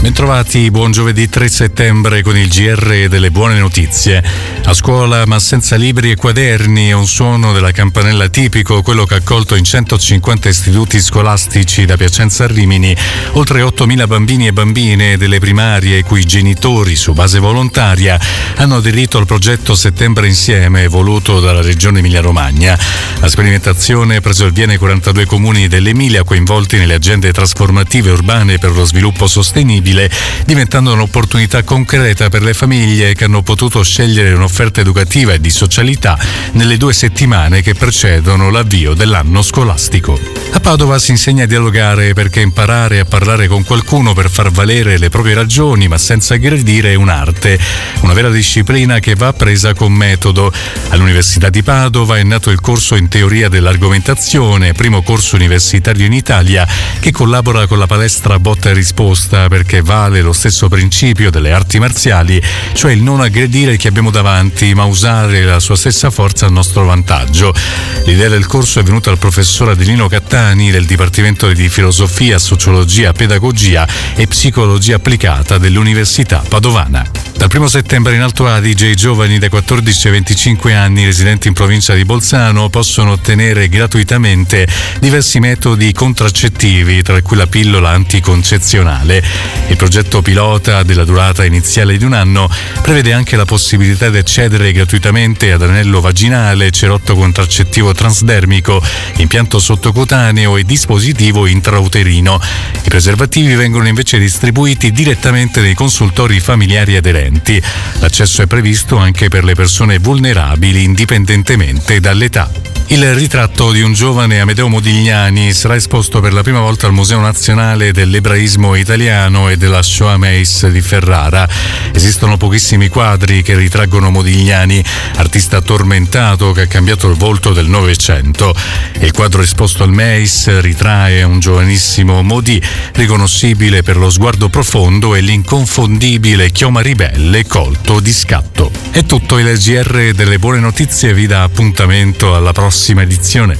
Bentrovati, buon giovedì 3 settembre con il GR delle buone notizie. A scuola ma senza libri e quaderni è un suono della campanella tipico, quello che ha accolto in 150 istituti scolastici da Piacenza a Rimini oltre 8.000 bambini e bambine delle primarie i cui genitori su base volontaria hanno aderito al progetto Settembre Insieme voluto dalla Regione Emilia-Romagna. La sperimentazione ha preso il via nei 42 comuni dell'Emilia coinvolti nelle agende trasformative urbane per lo sviluppo sostenibile, diventando un'opportunità concreta per le famiglie che hanno potuto scegliere un'offerta educativa e di socialità nelle 2 settimane che precedono l'avvio dell'anno scolastico. A Padova si insegna a dialogare perché imparare a parlare con qualcuno per far valere le proprie ragioni ma senza aggredire è un'arte, una vera disciplina che va presa con metodo. All'Università di Padova è nato il corso in teoria dell'argomentazione, primo corso universitario in Italia che collabora con la palestra Botta e Risposta perché vale lo stesso principio delle arti marziali, cioè il non aggredire chi abbiamo davanti ma usare la sua stessa forza a nostro vantaggio. L'idea del corso è venuta al professor Adelino Cattani del Dipartimento di Filosofia, Sociologia, Pedagogia e Psicologia Applicata dell'Università Padovana. Dal 1 settembre in Alto Adige i giovani dai 14 ai 25 anni residenti in provincia di Bolzano possono ottenere gratuitamente diversi metodi contraccettivi, tra cui la pillola anticoncezionale. Il progetto pilota, della durata iniziale di 1 anno, prevede anche la possibilità di accedere gratuitamente ad anello vaginale, cerotto contraccettivo transdermico, impianto sottocutaneo e dispositivo intrauterino. I preservativi vengono invece distribuiti direttamente nei consultori familiari aderenti. L'accesso è previsto anche per le persone vulnerabili indipendentemente dall'età. Il ritratto di un giovane Amedeo Modigliani sarà esposto per la prima volta al Museo Nazionale dell'Ebraismo Italiano e della Shoah Meis di Ferrara. Esistono pochissimi quadri che ritraggono Modigliani, artista tormentato che ha cambiato il volto del Novecento. Il quadro esposto al Meis ritrae un giovanissimo Modi, riconoscibile per lo sguardo profondo e l'inconfondibile chioma ribelle colto di scatto. È tutto, il GR delle buone notizie vi dà appuntamento alla prossima edizione.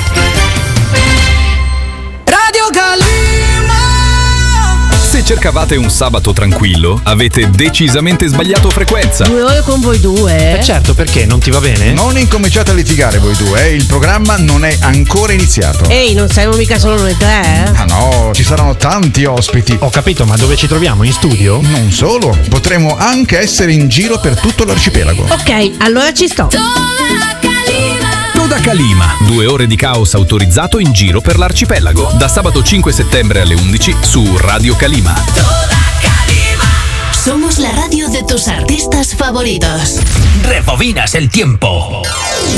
Radio Calima! Se cercavate un sabato tranquillo, avete decisamente sbagliato frequenza. 2 ore con voi due? Certo, perché non ti va bene? Non incominciate a litigare voi due, il programma non è ancora iniziato. Ehi, non saremo mica solo noi 3? Ah no, ci saranno tanti ospiti. Ho capito, ma dove ci troviamo? In studio? Non solo, potremo anche essere in giro per tutto l'arcipelago. Ok, allora ci sto. Toda Calima, 2 ore di caos autorizzato in giro per l'arcipelago. Da sabato 5 settembre alle 11 su Radio Calima. Toda Calima. Somos la radio de tus artistas favoritos. Rebobinas el tiempo.